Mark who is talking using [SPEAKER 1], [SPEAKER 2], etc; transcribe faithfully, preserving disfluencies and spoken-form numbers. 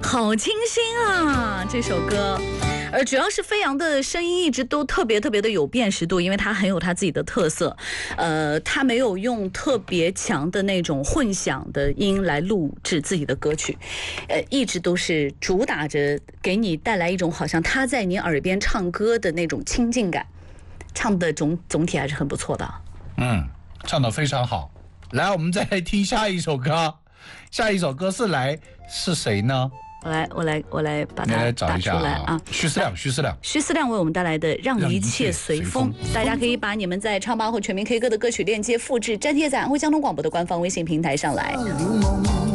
[SPEAKER 1] 好清新啊，这首歌。而主要是飞扬的声音一直都特别特别的有辨识度，因为他很有他自己的特色。呃，他没有用特别强的那种混响的音来录制自己的歌曲，呃，一直都是主打着给你带来一种好像他在你耳边唱歌的那种亲近感，唱的总总体还是很不错的。
[SPEAKER 2] 嗯，唱得非常好。来，我们再来听下一首歌。下一首歌是来是谁呢？
[SPEAKER 1] 我来，我来，我来把它
[SPEAKER 2] 来找一下
[SPEAKER 1] 打出来啊！
[SPEAKER 2] 徐思亮，徐思亮，
[SPEAKER 1] 徐思亮为我们带来的《让一切随风》，大家可以把你们在唱吧或全民 K 歌的歌曲链接复制粘贴在安徽交通广播的官方微信平台上来。